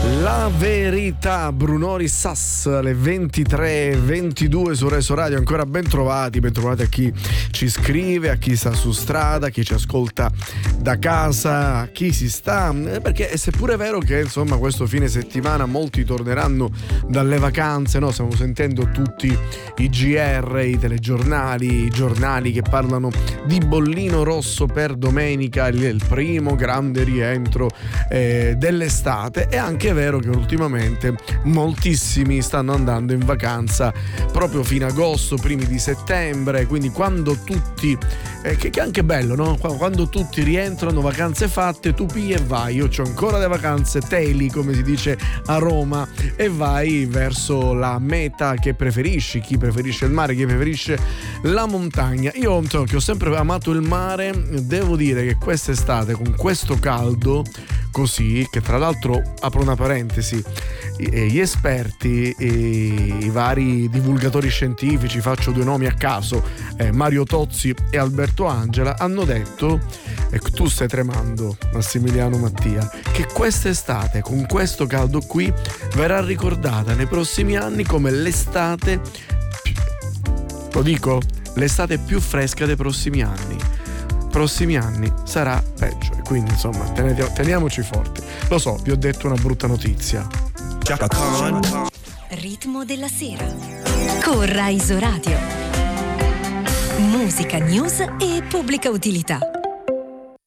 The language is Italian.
La verità, Brunori Sass, alle 23:22 su Reso Radio. Ancora ben trovati a chi ci scrive, a chi sta su strada, a chi ci ascolta da casa, a chi si sta, perché è seppure vero che insomma questo fine settimana molti torneranno dalle vacanze, no? Stiamo sentendo tutti i GR, i telegiornali, i giornali che parlano di bollino rosso per domenica, il primo grande rientro dell'estate. È anche vero che ultimamente moltissimi stanno andando in vacanza proprio fino agosto, primi di settembre, quindi quando tutti che è anche bello, no? Quando tutti rientrano, vacanze fatte, tu pigli e vai. Io c'ho ancora le vacanze, teli come si dice a Roma, e vai verso la meta che preferisci, chi preferisce il mare, chi preferisce la montagna. Io che ho sempre amato il mare, devo dire che quest'estate con questo caldo così, che tra l'altro, apro una parentesi, gli esperti, i vari divulgatori scientifici, faccio due nomi a caso, Mario Tozzi e Alberto Angela, hanno detto, e tu stai tremando Massimiliano Mattia, che quest'estate con questo caldo qui verrà ricordata nei prossimi anni come l'estate, lo dico, l'estate più fresca dei prossimi anni sarà peggio, e quindi insomma teniamoci forti. Lo so, vi ho detto una brutta notizia. Ritmo della sera con Rai Radio. Musica, news e pubblica utilità.